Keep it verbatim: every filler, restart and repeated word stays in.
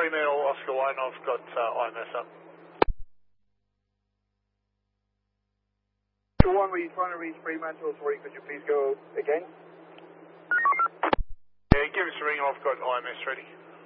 Fremantle, Oscar one, I've got uh, I M S up. The one where you're trying to reach Fremantle, sorry, could you please go again? Yeah, give us a ring, I've got I M S ready.